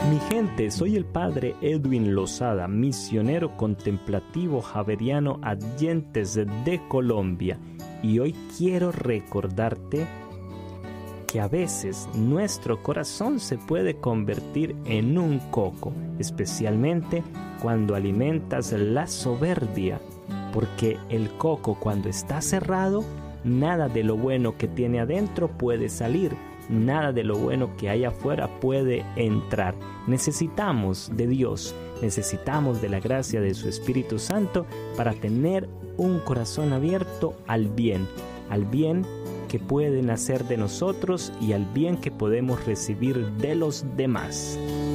Mi gente, soy el padre Edwin Lozada, misionero contemplativo javeriano Adyentes de Colombia, y hoy quiero recordarte que a veces nuestro corazón se puede convertir en un coco, especialmente cuando alimentas la soberbia, porque el coco cuando está cerrado, nada de lo bueno que tiene adentro puede salir. Nada de lo bueno que hay afuera puede entrar. Necesitamos de Dios, necesitamos de la gracia de su Espíritu Santo para tener un corazón abierto al bien que puede nacer de nosotros y al bien que podemos recibir de los demás.